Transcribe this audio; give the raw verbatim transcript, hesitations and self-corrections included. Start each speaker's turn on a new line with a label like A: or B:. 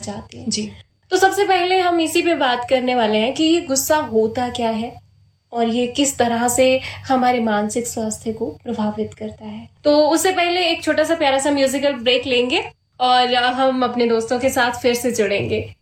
A: चाहती हैं।
B: जी।
A: तो सबसे पहले हम इसी पे बात करने वाले हैं कि ये गुस्सा होता क्या है और ये किस तरह से हमारे मानसिक स्वास्थ्य को प्रभावित करता है। तो उससे पहले एक छोटा सा प्यारा सा म्यूजिकल ब्रेक लेंगे और हम अपने दोस्तों के साथ फिर से जुड़ेंगे।